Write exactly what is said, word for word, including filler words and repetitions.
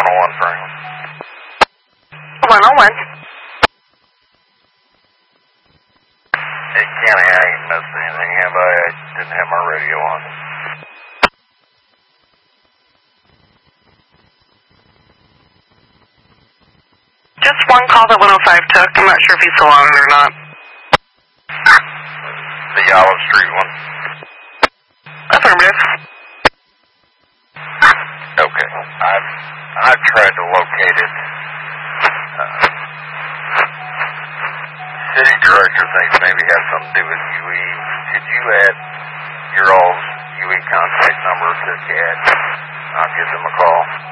one oh one Franklin. one oh one. Hey, Kenny, I ain't missed anything, have I? I didn't have my radio on. Just one call that one oh five took. I'm not sure if he's still on it or not. The Olive Street one? Affirmative. Okay. I've, I've tried to locate it. Uh, city director thinks maybe it has something to do with U E. Could you add your all's U E contact number to C A D? I'll give them a call.